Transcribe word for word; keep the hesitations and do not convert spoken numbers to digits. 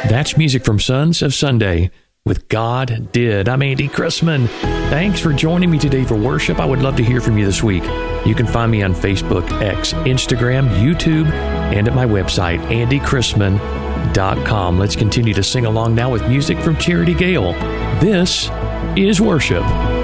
That's music from Sons of Sunday with God Did. I'm Andy Chrisman. Thanks for joining me today for worship. I would love to hear from you this week. You can find me on Facebook, X, Instagram, YouTube, and at my website, andy chrisman dot com. Let's continue to sing along now with music from Charity Gale. This is worship.